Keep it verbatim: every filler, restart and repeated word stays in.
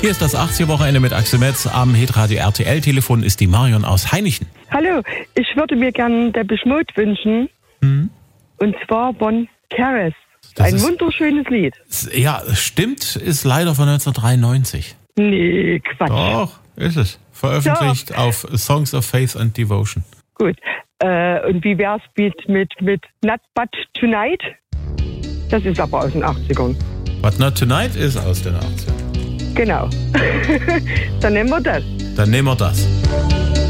Hier ist das achtziger-Wochenende mit Axel Metz. Am Hitradio R T L-Telefon ist die Marion aus Hainichen. Hallo, ich würde mir gerne Depeche Mode wünschen. Mhm. Und zwar von Caress. Das Ein ist- wunderschönes Lied. Ja, stimmt, ist leider von neunzehnhundertdreiundneunzig. Nee, Quatsch. Doch, ist es. Veröffentlicht auf Songs of Faith and Devotion. Gut. Äh, und wie wär's mit, mit, mit Not But Tonight? Das ist aber aus den achtzigern. But Not Tonight ist aus den achtzigern. Genau. Dann nehmen wir das. Dann nehmen wir das.